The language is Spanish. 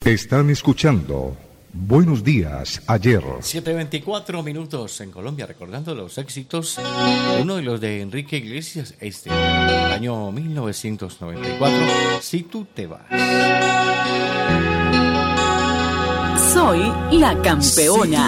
Están escuchando Buenos Días, ayer. 7:24 minutos en Colombia, recordando los éxitos. Uno de los de Enrique Iglesias, del año 1994, Si tú te vas. Soy la campeona.